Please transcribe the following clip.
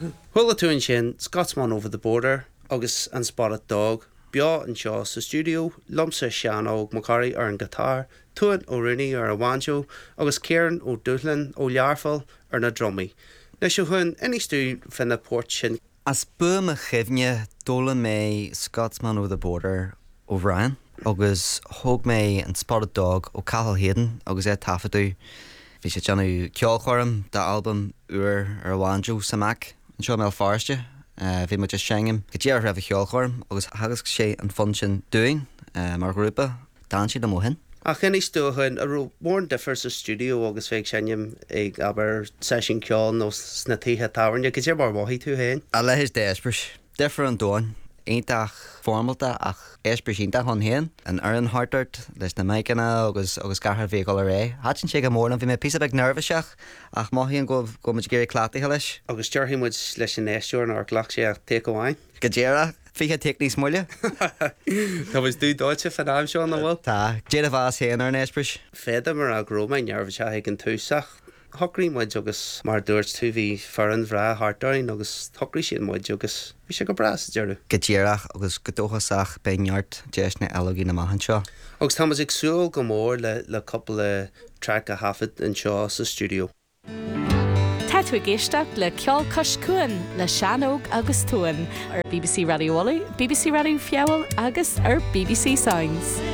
Thula tú an sin Scotsman Over the Border agus an Spotted Dog, beo an seo sa studio, lumsa Sean ó Macari ar an guitar, Tuan ó Rooney ar a banjo, agus Kieran ó Dúthlin ó Learfal ar na drummy. Leis seo chun any stú finna port sin. As bu me chifne dóla mé Scotsman Over the Border ó Ryan, agus thug mé an Spotted Dog ó Cathal Hayden, agus tafaidú. Bhí sé teanú ceolchorm da album uair ar a banjo sa Mac, an seo mé Foreste. Bhí mu just singim go dtíar raibh ceolchorm, agus hagus sé an function doing mar grúpa, dan siad am hin. Ach any stú chun a mór differ sa studio agus féag sinnim ag aber session ceol nó sna títhe táhairne, go dtíar mar maithí tú hain. A leis d'éispris, differ an dóin, Eintach formalta ach éispris ínta hon hain, an Aaron Hartert leis na maicanna agus gahar bhégal a ré. Háin sé go mór an bhí mé písa beh nervviseach ach maithíon go muid géir clátaithe leis. Agus dearthaí muid leis an éisteúir nar ghlach sé ach take amháin. Go déire, fiche techníos muile? Tá bhs dú dáilte fan am seo na bhfuil? Tá, déad a bhás héan ar an éispris. Féidir mar a grómain nervviseach ag an túsach. Thocraí muid agus mar dúirt tú bhí fearan bhrá hartáin agus thocraí sin muid agus bhí sé go bras dearú. Go díireach agus go dóchasach beart deis na eilogí na maihan seo. Agus tá ag súil go mór le couple le track a hafid an seo sa studio. Tá tú géisteach le ceol cos cuan le Seanóg agus Tuan ar BBC Radio Wally, BBC Radio Fiabhal agus ar BBC Sounds.